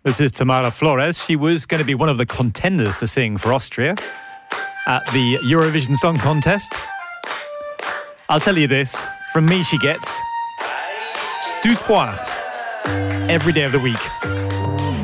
This is Tamara Flores. She was going to be one of the contenders to sing for Austria at the Eurovision Song Contest. I'll tell you this, from me she gets 12 points every day of the week.